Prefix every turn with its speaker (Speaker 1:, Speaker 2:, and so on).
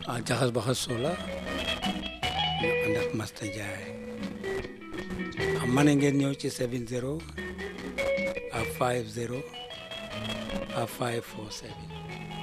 Speaker 1: jaxas baxas la ñu ànd ak Master Njie mën ngeen ñëw ci 70 50 5547